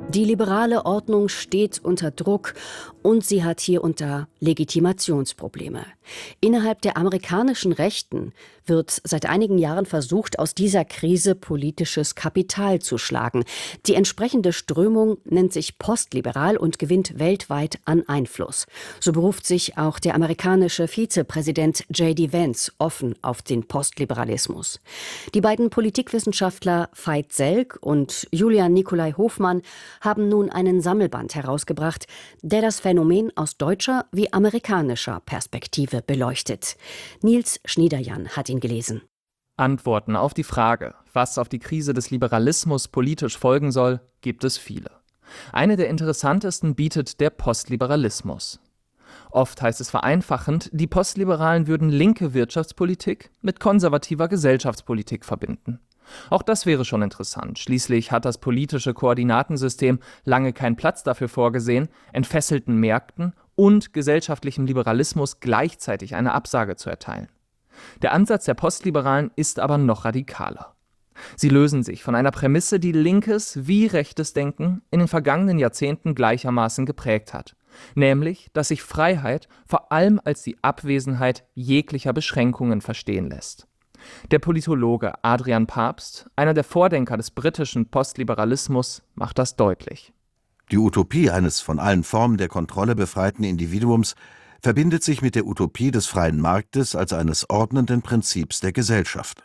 Die liberale Ordnung steht unter Druck und sie hat hier und da Legitimationsprobleme. Innerhalb der amerikanischen Rechten wird seit einigen Jahren versucht, aus dieser Krise politisches Kapital zu schlagen. Die entsprechende Strömung nennt sich postliberal und gewinnt weltweit an Einfluss. So beruft sich auch der amerikanische Vizepräsident J.D. Vance offen auf den Postliberalismus. Die beiden Politikwissenschaftler Veit Selk und Julian Nicolai Hofmann haben nun einen Sammelband herausgebracht, der das Phänomen aus deutscher wie amerikanischer Perspektive beleuchtet. Nils Schniederjan hat ihn gelesen. Antworten auf die Frage, was auf die Krise des Liberalismus politisch folgen soll, gibt es viele. Eine der interessantesten bietet der Postliberalismus. Oft heißt es vereinfachend, die Postliberalen würden linke Wirtschaftspolitik mit konservativer Gesellschaftspolitik verbinden. Auch das wäre schon interessant. Schließlich hat das politische Koordinatensystem lange keinen Platz dafür vorgesehen, entfesselten Märkten und gesellschaftlichem Liberalismus gleichzeitig eine Absage zu erteilen. Der Ansatz der Postliberalen ist aber noch radikaler. Sie lösen sich von einer Prämisse, die linkes wie rechtes Denken in den vergangenen Jahrzehnten gleichermaßen geprägt hat. Nämlich, dass sich Freiheit vor allem als die Abwesenheit jeglicher Beschränkungen verstehen lässt. Der Politologe Adrian Pabst, einer der Vordenker des britischen Postliberalismus, macht das deutlich. Die Utopie eines von allen Formen der Kontrolle befreiten Individuums verbindet sich mit der Utopie des freien Marktes als eines ordnenden Prinzips der Gesellschaft.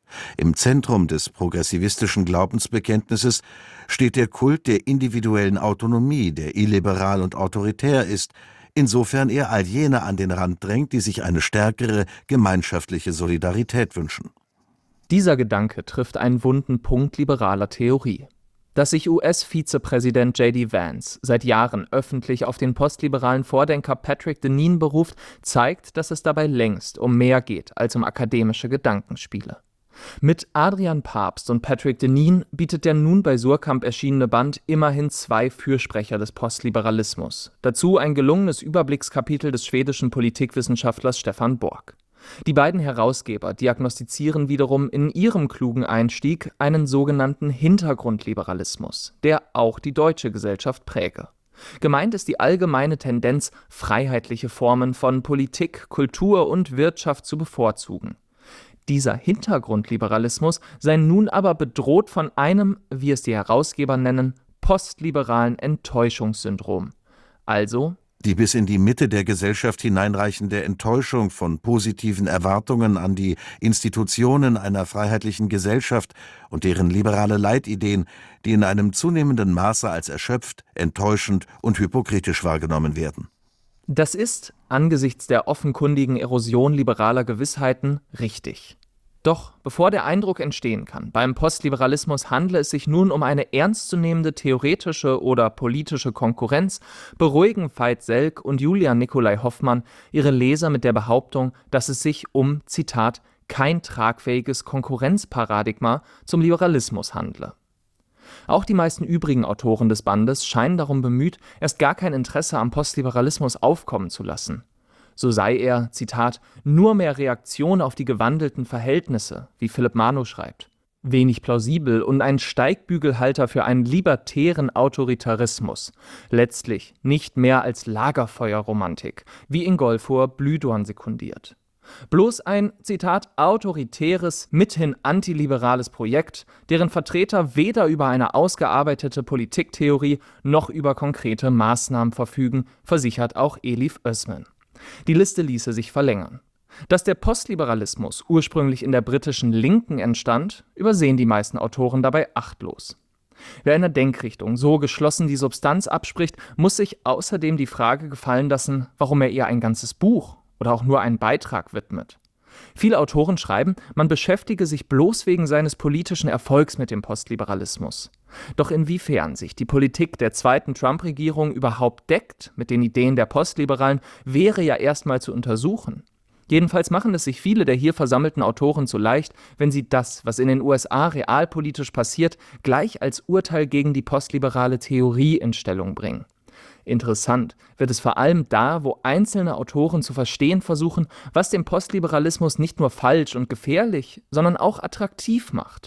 Im Zentrum des progressivistischen Glaubensbekenntnisses steht der Kult der individuellen Autonomie, der illiberal und autoritär ist, insofern er all jene an den Rand drängt, die sich eine stärkere gemeinschaftliche Solidarität wünschen. Dieser Gedanke trifft einen wunden Punkt liberaler Theorie. Dass sich US-Vizepräsident J.D. Vance seit Jahren öffentlich auf den postliberalen Vordenker Patrick Deneen beruft, zeigt, dass es dabei längst um mehr geht als um akademische Gedankenspiele. Mit Adrian Pabst und Patrick Deneen bietet der nun bei Suhrkamp erschienene Band immerhin 2 Fürsprecher des Postliberalismus. Dazu ein gelungenes Überblickskapitel des schwedischen Politikwissenschaftlers Stefan Bork. Die beiden Herausgeber diagnostizieren wiederum in ihrem klugen Einstieg einen sogenannten Hintergrundliberalismus, der auch die deutsche Gesellschaft präge. Gemeint ist die allgemeine Tendenz, freiheitliche Formen von Politik, Kultur und Wirtschaft zu bevorzugen. Dieser Hintergrundliberalismus sei nun aber bedroht von einem, wie es die Herausgeber nennen, postliberalen Enttäuschungssyndrom. Also die bis in die Mitte der Gesellschaft hineinreichende Enttäuschung von positiven Erwartungen an die Institutionen einer freiheitlichen Gesellschaft und deren liberale Leitideen, die in einem zunehmenden Maße als erschöpft, enttäuschend und hypokritisch wahrgenommen werden. Das ist, angesichts der offenkundigen Erosion liberaler Gewissheiten, richtig. Doch bevor der Eindruck entstehen kann, beim Postliberalismus handle es sich nun um eine ernstzunehmende theoretische oder politische Konkurrenz, beruhigen Veit Selk und Julian Nicolai Hofmann ihre Leser mit der Behauptung, dass es sich um, Zitat, kein tragfähiges Konkurrenzparadigma zum Liberalismus handle. Auch die meisten übrigen Autoren des Bandes scheinen darum bemüht, erst gar kein Interesse am Postliberalismus aufkommen zu lassen. So sei er, Zitat, nur mehr Reaktion auf die gewandelten Verhältnisse, wie Philipp Manow schreibt. Wenig plausibel und ein Steigbügelhalter für einen libertären Autoritarismus. Letztlich nicht mehr als Lagerfeuerromantik, wie Ingolfur Blühdorn sekundiert. Bloß ein, Zitat, autoritäres, mithin antiliberales Projekt, deren Vertreter weder über eine ausgearbeitete Politiktheorie noch über konkrete Maßnahmen verfügen, versichert auch Elif Özmen. Die Liste ließe sich verlängern. Dass der Postliberalismus ursprünglich in der britischen Linken entstand, übersehen die meisten Autoren dabei achtlos. Wer einer Denkrichtung so geschlossen die Substanz abspricht, muss sich außerdem die Frage gefallen lassen, warum er ihr ein ganzes Buch oder auch nur einen Beitrag widmet. Viele Autoren schreiben, man beschäftige sich bloß wegen seines politischen Erfolgs mit dem Postliberalismus. Doch inwiefern sich die Politik der zweiten Trump-Regierung überhaupt deckt mit den Ideen der Postliberalen, wäre ja erstmal zu untersuchen. Jedenfalls machen es sich viele der hier versammelten Autoren zu leicht, wenn sie das, was in den USA realpolitisch passiert, gleich als Urteil gegen die postliberale Theorie in Stellung bringen. Interessant wird es vor allem da, wo einzelne Autoren zu verstehen versuchen, was den Postliberalismus nicht nur falsch und gefährlich, sondern auch attraktiv macht.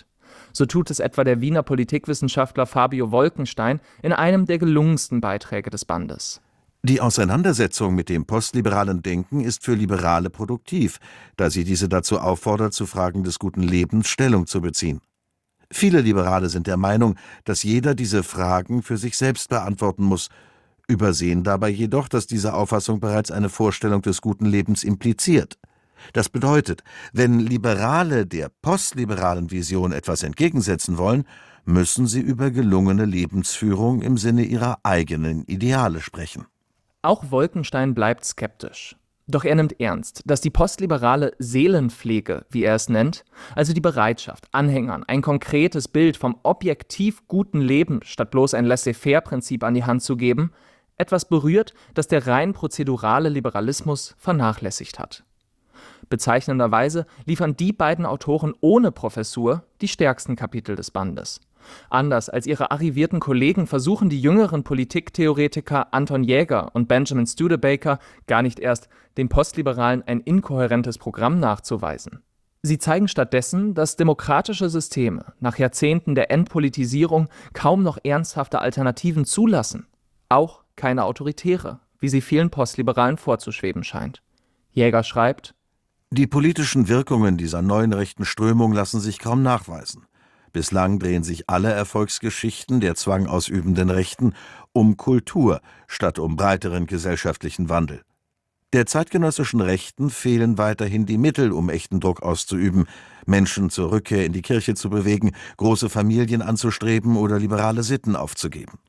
So tut es etwa der Wiener Politikwissenschaftler Fabio Wolkenstein in einem der gelungensten Beiträge des Bandes. Die Auseinandersetzung mit dem postliberalen Denken ist für Liberale produktiv, da sie diese dazu auffordert, zu Fragen des guten Lebens Stellung zu beziehen. Viele Liberale sind der Meinung, dass jeder diese Fragen für sich selbst beantworten muss, übersehen dabei jedoch, dass diese Auffassung bereits eine Vorstellung des guten Lebens impliziert. Das bedeutet, wenn Liberale der postliberalen Vision etwas entgegensetzen wollen, müssen sie über gelungene Lebensführung im Sinne ihrer eigenen Ideale sprechen. Auch Wolkenstein bleibt skeptisch. Doch er nimmt ernst, dass die postliberale Seelenpflege, wie er es nennt, also die Bereitschaft, Anhängern ein konkretes Bild vom objektiv guten Leben statt bloß ein Laissez-faire-Prinzip an die Hand zu geben, etwas berührt, das der rein prozedurale Liberalismus vernachlässigt hat. Bezeichnenderweise liefern die beiden Autoren ohne Professur die stärksten Kapitel des Bandes. Anders als ihre arrivierten Kollegen versuchen die jüngeren Politiktheoretiker Anton Jäger und Benjamin Studebaker gar nicht erst, den Postliberalen ein inkohärentes Programm nachzuweisen. Sie zeigen stattdessen, dass demokratische Systeme nach Jahrzehnten der Entpolitisierung kaum noch ernsthafte Alternativen zulassen. Auch keine autoritäre, wie sie vielen Postliberalen vorzuschweben scheint. Jäger schreibt: Die politischen Wirkungen dieser neuen rechten Strömung lassen sich kaum nachweisen. Bislang drehen sich alle Erfolgsgeschichten der zwangausübenden Rechten um Kultur statt um breiteren gesellschaftlichen Wandel. Der zeitgenössischen Rechten fehlen weiterhin die Mittel, um echten Druck auszuüben, Menschen zur Rückkehr in die Kirche zu bewegen, große Familien anzustreben oder liberale Sitten aufzugeben.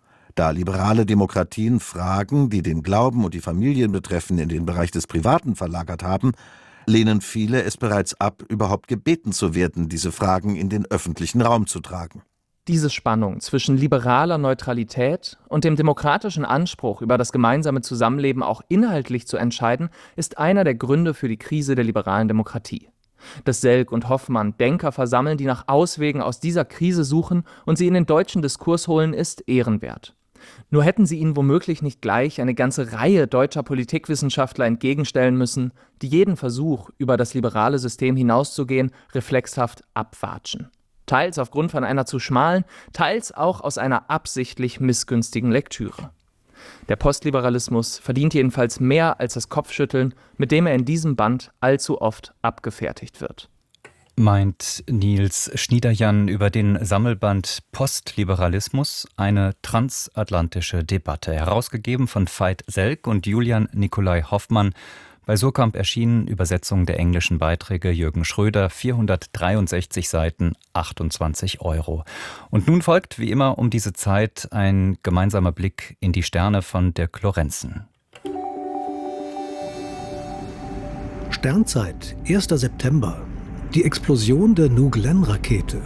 Da liberale Demokratien Fragen, die den Glauben und die Familien betreffen, in den Bereich des Privaten verlagert haben, lehnen viele es bereits ab, überhaupt gebeten zu werden, diese Fragen in den öffentlichen Raum zu tragen. Diese Spannung zwischen liberaler Neutralität und dem demokratischen Anspruch, über das gemeinsame Zusammenleben auch inhaltlich zu entscheiden, ist einer der Gründe für die Krise der liberalen Demokratie. Dass Selk und Hoffmann Denker versammeln, die nach Auswegen aus dieser Krise suchen und sie in den deutschen Diskurs holen, ist ehrenwert. Nur hätten sie ihnen womöglich nicht gleich eine ganze Reihe deutscher Politikwissenschaftler entgegenstellen müssen, die jeden Versuch, über das liberale System hinauszugehen, reflexhaft abwatschen. Teils aufgrund von einer zu schmalen, teils auch aus einer absichtlich missgünstigen Lektüre. Der Postliberalismus verdient jedenfalls mehr als das Kopfschütteln, mit dem er in diesem Band allzu oft abgefertigt wird. Meint Nils Schniederjan über den Sammelband Postliberalismus, eine transatlantische Debatte, herausgegeben von Veit Selk und Julian Nikolai Hoffmann, bei Suhrkamp erschienen, Übersetzung der englischen Beiträge Jürgen Schröder, 463 Seiten, 28 €. Und nun folgt, wie immer um diese Zeit, ein gemeinsamer Blick in die Sterne von Dirk Lorenzen. Sternzeit, 1. September. Die Explosion der New Glenn-Rakete.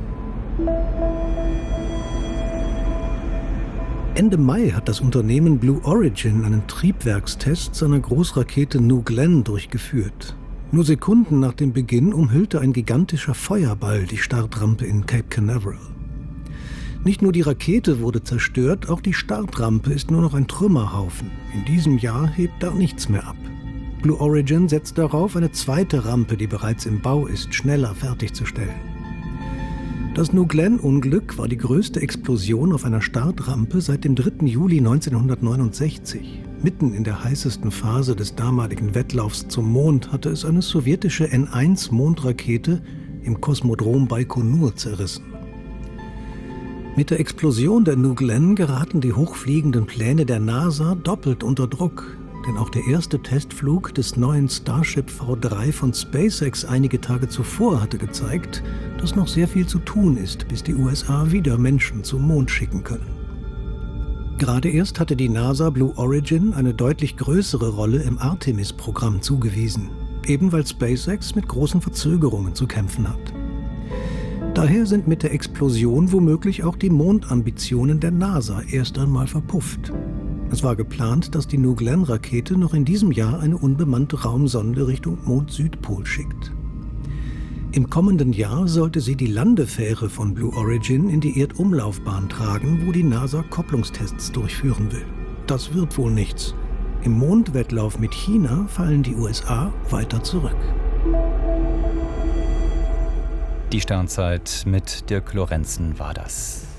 Ende Mai hat das Unternehmen Blue Origin einen Triebwerkstest seiner Großrakete New Glenn durchgeführt. Nur Sekunden nach dem Beginn umhüllte ein gigantischer Feuerball die Startrampe in Cape Canaveral. Nicht nur die Rakete wurde zerstört, auch die Startrampe ist nur noch ein Trümmerhaufen. In diesem Jahr hebt da nichts mehr ab. Blue Origin setzt darauf, eine zweite Rampe, die bereits im Bau ist, schneller fertigzustellen. Das New Glenn-Unglück war die größte Explosion auf einer Startrampe seit dem 3. Juli 1969. Mitten in der heißesten Phase des damaligen Wettlaufs zum Mond hatte es eine sowjetische N-1-Mondrakete im Kosmodrom Baikonur zerrissen. Mit der Explosion der New Glenn geraten die hochfliegenden Pläne der NASA doppelt unter Druck. Denn auch der erste Testflug des neuen Starship V3 von SpaceX einige Tage zuvor hatte gezeigt, dass noch sehr viel zu tun ist, bis die USA wieder Menschen zum Mond schicken können. Gerade erst hatte die NASA Blue Origin eine deutlich größere Rolle im Artemis-Programm zugewiesen, eben weil SpaceX mit großen Verzögerungen zu kämpfen hat. Daher sind mit der Explosion womöglich auch die Mondambitionen der NASA erst einmal verpufft. Es war geplant, dass die New Glenn-Rakete noch in diesem Jahr eine unbemannte Raumsonde Richtung Mond-Südpol schickt. Im kommenden Jahr sollte sie die Landefähre von Blue Origin in die Erdumlaufbahn tragen, wo die NASA Kopplungstests durchführen will. Das wird wohl nichts. Im Mondwettlauf mit China fallen die USA weiter zurück. Die Sternzeit mit Dirk Lorenzen war das.